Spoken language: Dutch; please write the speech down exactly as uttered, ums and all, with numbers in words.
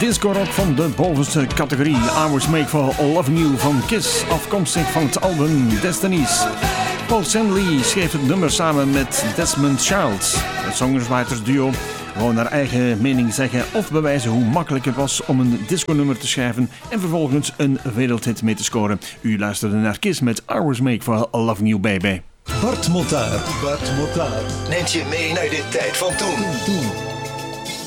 disco-rock van de bovenste categorie. I Was Made For Loving You van Kiss, afkomstig van het album Destinies. Paul Stanley schreef het nummer samen met Desmond Child. Het songwritersduo wou naar eigen mening zeggen of bewijzen hoe makkelijk het was om een disco-nummer te schrijven en vervolgens een wereldhit mee te scoren. U luisterde naar Kiss met I Was Made For Loving You Baby. Bart Mottaert. Bart Mottaert neemt je mee naar de tijd van toen. Toen, toen.